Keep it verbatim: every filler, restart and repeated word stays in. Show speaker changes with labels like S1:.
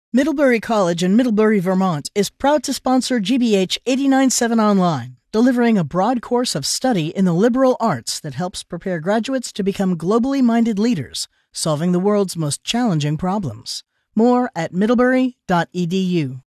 S1: Middlebury College in Middlebury, Vermont is proud to sponsor G B H eighty-nine point seven Online, delivering a broad course of study in the liberal arts that helps prepare graduates to become globally minded leaders, solving the world's most challenging problems. More at middlebury dot e d u.